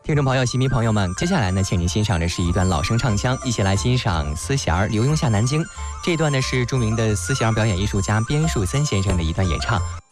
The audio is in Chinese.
听众朋友、戏迷朋友们，接下来呢，请您欣赏的是一段老生唱腔，一起来欣赏丝弦儿《刘墉下南京》。这一段呢是著名的丝弦表演艺术家边树森先生的一段演唱。